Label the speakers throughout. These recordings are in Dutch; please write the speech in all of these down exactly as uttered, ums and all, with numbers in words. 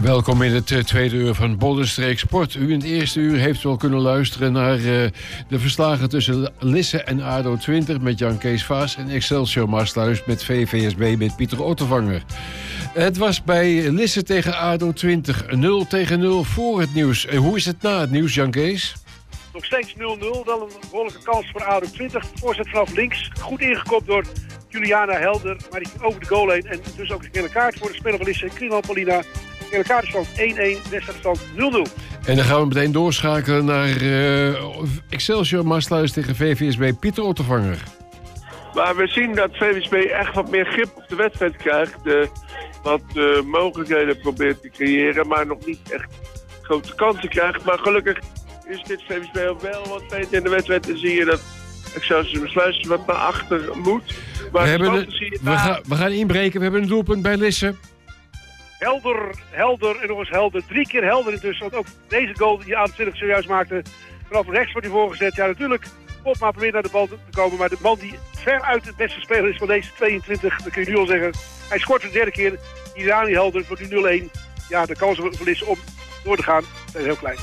Speaker 1: Welkom in het uh, tweede uur van Bollenstreek Sport. U in het eerste uur heeft wel kunnen luisteren naar uh, de verslagen tussen Lisse en A D O twintig met Jan Kees Vaas en Excelsior Maasluis met V V S B met Pieter Ottervanger. Het was bij Lisse tegen A D O twintig nul tegen nul voor het nieuws. Uh, hoe is het na het nieuws, Jan Kees?
Speaker 2: Nog steeds nul nul, wel een behoorlijke kans voor A D O twintig. Voorzet vanaf links, goed ingekopt door Juliana Helder, maar die ging over de goal heen. En dus ook een gele kaart voor de speler van Lisse, Krino Paulina. Gele kaartstand één één, wedstrijdstand nul nul.
Speaker 1: En dan gaan we meteen doorschakelen naar uh, Excelsior Maasluis tegen V V S B, Pieter Ottervanger.
Speaker 3: Maar we zien dat V V S B echt wat meer grip op de wedstrijd krijgt. Uh, wat uh, mogelijkheden probeert te creëren, maar nog niet echt grote kansen krijgt. Maar gelukkig is dit V V S B ook wel wat beter in de wedstrijd. En zie je dat Excelsior Maasluis wat naar achter moet. Maar
Speaker 1: we, hebben
Speaker 3: de,
Speaker 1: zie je we, gaan, we gaan inbreken, we hebben een doelpunt bij Lisse.
Speaker 2: Helder, helder en nog eens helder. Drie keer helder intussen. Want ook deze goal die A D O twintig zojuist maakte, vanaf rechts wordt hij voorgezet. Ja, natuurlijk, Popma probeert naar de bal te komen. Maar de man die veruit het beste speler is van deze tweeëntwintig, dat kun je nu al zeggen. Hij scoort de derde keer. Irani Helder voor nu nul één. Ja, de kansen voor Lisse om door te gaan zijn heel klein.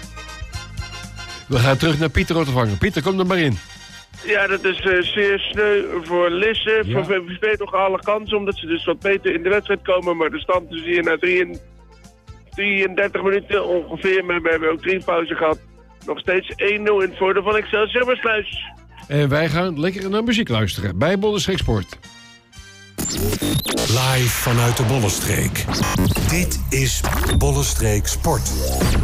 Speaker 1: We gaan terug naar Pieter Ottervanger. Pieter, kom er maar in.
Speaker 3: Ja, dat is uh, zeer sneu voor Lisse. Ja. Voor V V S B nog alle kansen, omdat ze dus wat beter in de wedstrijd komen. Maar de stand is hier na drieëndertig minuten ongeveer. Maar we hebben ook drie pauze gehad. Nog steeds één nul in het voordeel van Excelsior Maasluis.
Speaker 1: En wij gaan lekker naar muziek luisteren bij Bollenstreek Sport.
Speaker 4: Live vanuit de Bollenstreek. Dit is Bollenstreek Sport.